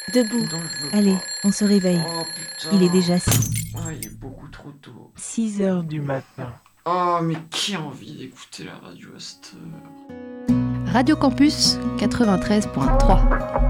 Debout. Non, je veux Allez, pas. on se réveille. Oh putain. Il est déjà Ah, il est beaucoup trop tôt. 6 heures du matin. Oh, mais qui a envie d'écouter la radio à cette heure? Radio Campus 93.3.